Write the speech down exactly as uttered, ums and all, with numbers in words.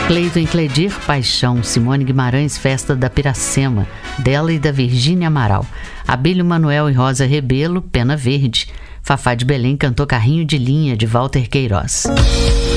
Cleiton e Cledir, Paixão. Simone Guimarães, Festa da Piracema, dela e da Virgínia Amaral. Abílio Manuel e Rosa Rebelo, Pena Verde. Fafá de Belém cantou Carrinho de Linha, de Walter Queiroz.